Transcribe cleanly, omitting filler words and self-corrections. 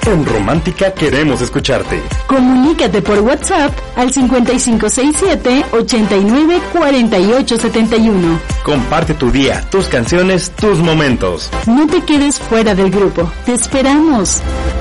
En Romántica queremos escucharte. Comunícate por WhatsApp al 5567-894871. Comparte tu día, tus canciones, tus momentos. No te quedes fuera del grupo. Te esperamos.